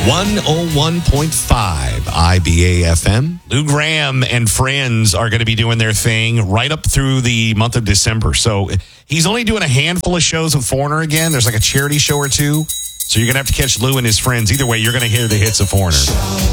101.5 IBA FM. Lou Graham and friends are going to be doing their thing right up through the month of December. So he's only doing a handful of shows of Foreigner again. There's like a charity show or two. So you're going to have to catch Lou and his friends. Either way, you're going to hear the hits of Foreigner.